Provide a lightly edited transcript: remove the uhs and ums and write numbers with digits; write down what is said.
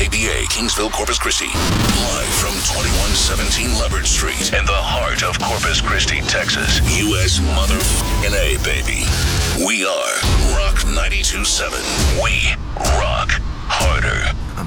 WKBA, Kingsville, Corpus Christi. Live from 2117 Leopard Street in the heart of Corpus Christi, Texas. U.S. motherfucking A, baby. We are Rock 92.7. We rock harder.